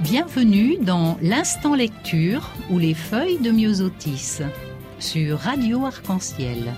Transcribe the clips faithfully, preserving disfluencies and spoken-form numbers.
Bienvenue dans l'Instant Lecture ou les feuilles de Myosotis sur Radio Arc-en-Ciel.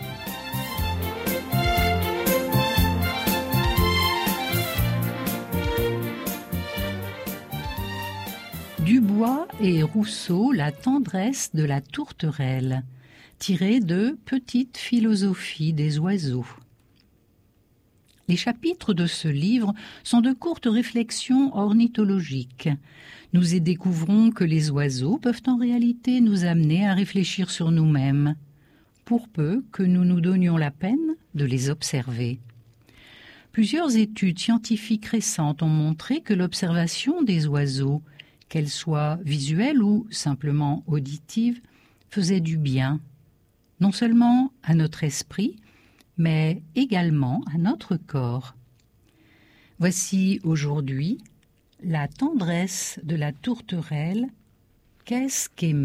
Dubois et Rousseau, la tendresse de la tourterelle, tiré de Petite philosophie des oiseaux. Les chapitres de ce livre sont de courtes réflexions ornithologiques. Nous y découvrons que les oiseaux peuvent en réalité nous amener à réfléchir sur nous-mêmes, pour peu que nous nous donnions la peine de les observer. Plusieurs études scientifiques récentes ont montré que l'observation des oiseaux, qu'elle soit visuelle ou simplement auditive, faisait du bien, non seulement à notre esprit, mais également à notre corps. Voici aujourd'hui la tendresse de la tourterelle. Qu'est-ce qu'aimer ?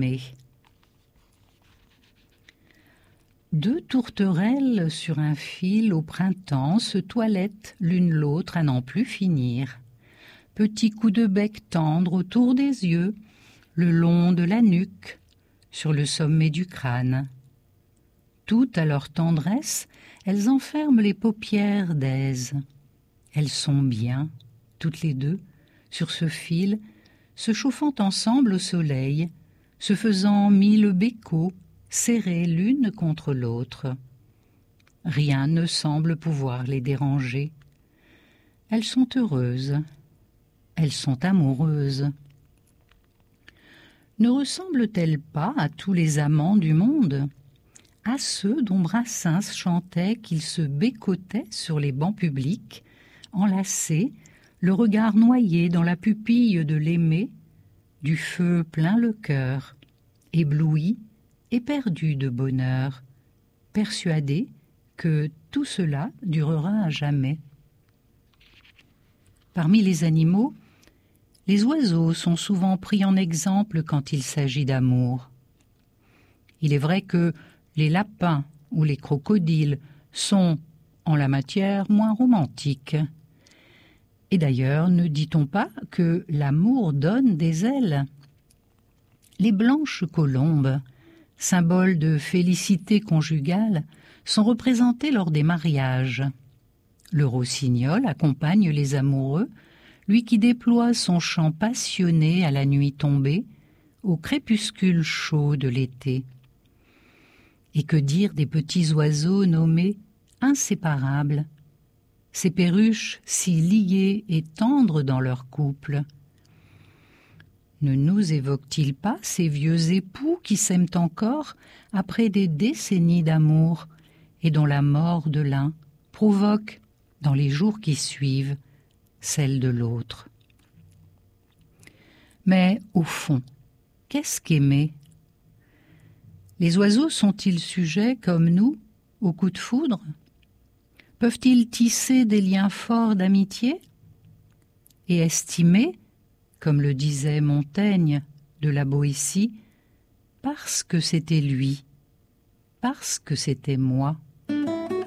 Deux tourterelles sur un fil au printemps se toilettent l'une l'autre à n'en plus finir. Petits coups de bec tendres autour des yeux, le long de la nuque, sur le sommet du crâne. Toutes à leur tendresse, elles enferment les paupières d'aise. Elles sont bien, toutes les deux, sur ce fil, se chauffant ensemble au soleil, se faisant mille bécots, serrées l'une contre l'autre. Rien ne semble pouvoir les déranger. Elles sont heureuses. Elles sont amoureuses. Ne ressemblent-elles pas à tous les amants du monde ? À ceux dont Brassens chantait qu'ils se bécotaient sur les bancs publics, enlacés, le regard noyé dans la pupille de l'aimé, du feu plein le cœur, ébloui, éperdu de bonheur, persuadés que tout cela durera à jamais. Parmi les animaux, les oiseaux sont souvent pris en exemple quand il s'agit d'amour. Il est vrai que les lapins ou les crocodiles sont, en la matière, moins romantiques. Et d'ailleurs, ne dit-on pas que l'amour donne des ailes ? Les blanches colombes, symboles de félicité conjugale, sont représentées lors des mariages. Le rossignol accompagne les amoureux, lui qui déploie son chant passionné à la nuit tombée, au crépuscule chaud de l'été. Et que dire des petits oiseaux nommés inséparables, ces perruches si liées et tendres dans leur couple. Ne nous évoquent-ils pas ces vieux époux qui s'aiment encore après des décennies d'amour et dont la mort de l'un provoque, dans les jours qui suivent, celle de l'autre ? Mais au fond, qu'est-ce qu'aimer ? Les oiseaux sont-ils sujets, comme nous, aux coups de foudre ? Peuvent-ils tisser des liens forts d'amitié ? Et estimer, comme le disait Montaigne de la Boétie, parce que c'était lui, parce que c'était moi.